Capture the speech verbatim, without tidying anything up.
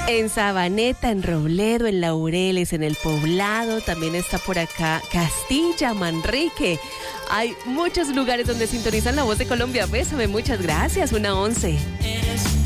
En Sabaneta, en Robledo, en Laureles, en El Poblado, también está por acá Castilla, Manrique. Hay muchos lugares donde sintonizan La Voz de Colombia. Bésame, muchas gracias, una once.